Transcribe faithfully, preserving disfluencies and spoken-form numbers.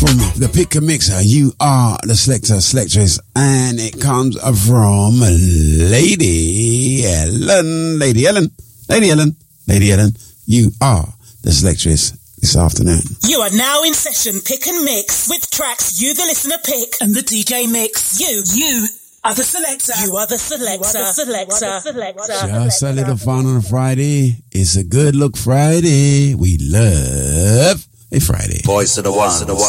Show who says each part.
Speaker 1: from the Pick and Mixer. You are the selector, selectress, and it comes from Lady Ellen. Lady Ellen. Lady Ellen. Lady Ellen. You are the selectress this afternoon.
Speaker 2: You are now in session Pick and Mix with tracks you, the listener, pick and the D J mix. You, you are the selector. You are the selector. You are the selector. selector.
Speaker 1: Just a little fun on a Friday. It's a good look Friday. We love a Friday.
Speaker 3: Voice of the one.